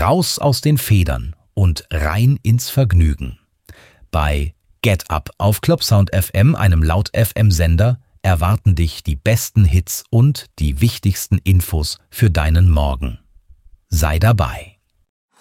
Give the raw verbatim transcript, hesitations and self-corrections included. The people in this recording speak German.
raus aus den Federn und rein ins Vergnügen. Bei Get Up auf Clubsound F M, einem Laut-F M-Sender, erwarten dich die besten Hits und die wichtigsten Infos für deinen Morgen. Sei dabei.